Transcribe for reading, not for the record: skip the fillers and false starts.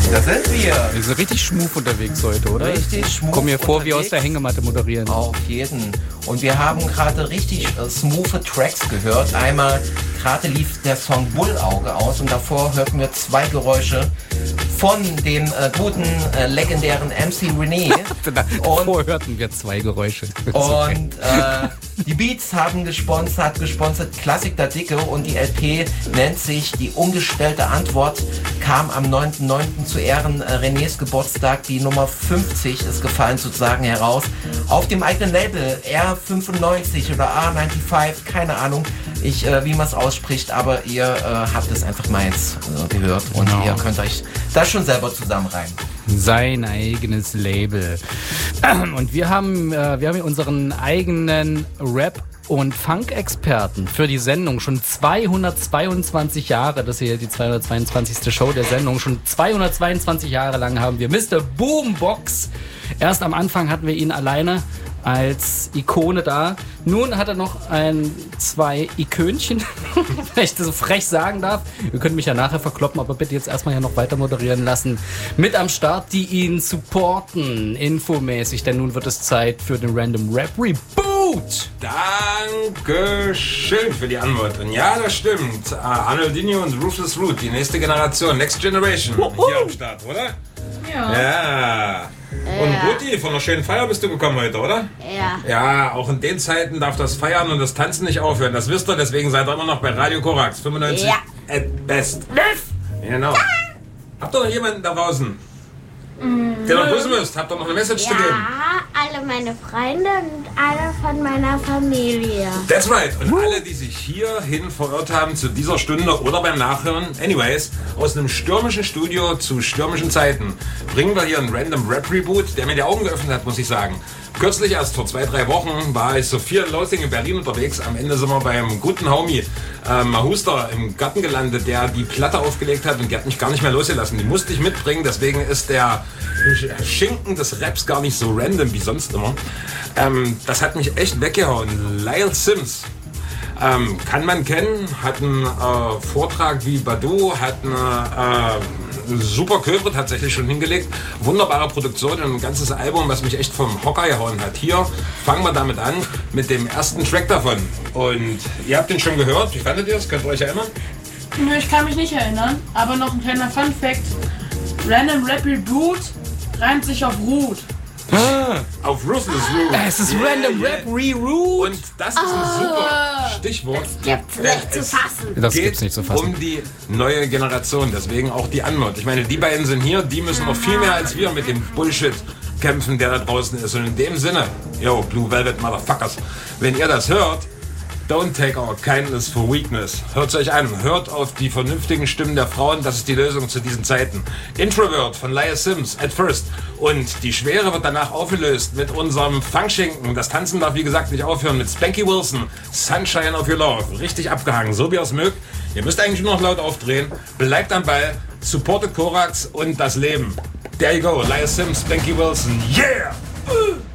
Da sind wir. Wir sind richtig schmuf unterwegs heute, oder? Richtig schmuf. Kommen mir vor, wie unterwegs. aus der Hängematte moderieren. Auf jeden. Und wir haben gerade richtig smooth Tracks gehört. Einmal gerade lief der Song Bullauge aus und davor hörten wir zwei Geräusche von dem guten, legendären MC René. Davor hörten wir zwei Geräusche. Und die Beats haben gesponsert Klassik der Dicke und die LP nennt sich Die ungestellte Antwort, kam am 9.9. zu Ehren Renés Geburtstag. Die Nummer 50 ist gefallen sozusagen heraus. Auf dem eigenen Label R95 oder R95, keine Ahnung, wie man es ausspricht, aber ihr habt es einfach mal jetzt gehört und ihr könnt euch das schon selber zusammenreimen. Sein eigenes Label. Und wir haben unseren eigenen Rap- und Funk-Experten für die Sendung. Schon 222 Jahre, das hier die 222. Show der Sendung. Schon 222 Jahre lang haben wir Mr. Boombox. Erst am Anfang hatten wir ihn alleine als Ikone da. Nun hat er noch zwei Ikönchen, wenn ich das so frech sagen darf. Ihr könnt mich ja nachher verkloppen, aber bitte jetzt erstmal hier noch weiter moderieren lassen. Mit am Start, die ihn supporten, infomäßig, denn nun wird es Zeit für den Random Rap Reboot. Dankeschön für die Antwort. Und ja, das stimmt. Arnoldinho und Ruthless Root, die nächste Generation, Next Generation, hier am Start, oder? Ja. Und Guti, von einer schönen Feier bist du gekommen heute, oder? Ja. Ja, auch in den Zeiten darf das Feiern und das Tanzen nicht aufhören. Das wisst ihr, deswegen seid ihr immer noch bei Radio Korax 95 at best. Genau. Habt ihr noch jemanden da draußen, der noch grüßen müsst? Habt ihr noch eine Message zu geben? Ja, alle meine Freunde und alle von meiner Familie. That's right. Und alle, die sich hierhin verirrt haben zu dieser Stunde oder beim Nachhören, anyways, aus einem stürmischen Studio zu stürmischen Zeiten, bringen wir hier einen Random Rap Reboot, der mir die Augen geöffnet hat, muss ich sagen. Kürzlich, erst vor 2-3 Wochen, war ich so viel in Lausing in Berlin unterwegs. Am Ende sind wir beim guten Homie Mahuster im Garten gelandet, der die Platte aufgelegt hat und die hat mich gar nicht mehr losgelassen. Die musste ich mitbringen, deswegen ist der Schinken des Raps gar nicht so random wie sonst immer. Das hat mich echt weggehauen. Lyle Sims. Kann man kennen, hat einen Vortrag wie Badu, hat eine super Köpfe tatsächlich schon hingelegt. Wunderbare Produktion und ein ganzes Album, was mich echt vom Hocker gehauen hat. Hier fangen wir damit an, mit dem ersten Track davon. Und ihr habt den schon gehört. Wie fandet ihr das? Könnt ihr euch erinnern? Nö, ich kann mich nicht erinnern. Aber noch ein kleiner Fun-Fact. Random Rap Reboot reimt sich auf Root. Auf Ruthless Root. Es ist Random Rap Reroot. Und das ist ein super Stichwort. Das gibt's nicht zu fassen. Das Geht gibt's nicht zu fassen. um die neue Generation, deswegen auch die Antwort. Ich meine, die beiden sind hier, die müssen noch viel mehr als wir mit dem Bullshit kämpfen, der da draußen ist. Und in dem Sinne, yo, Blue Velvet Motherfuckers, wenn ihr das hört, don't take our kindness for weakness. Hört's euch an, hört auf die vernünftigen Stimmen der Frauen, das ist die Lösung zu diesen Zeiten. Introvert von Lyle Sims, At First. Und die Schwere wird danach aufgelöst mit unserem Funkschinken. Das Tanzen darf wie gesagt nicht aufhören mit Spanky Wilson, Sunshine of Your Love. Richtig abgehangen, so wie ihr es mögt. Ihr müsst eigentlich nur noch laut aufdrehen. Bleibt am Ball, supportet Korax und das Leben. There you go, Lyle Sims, Spanky Wilson, yeah!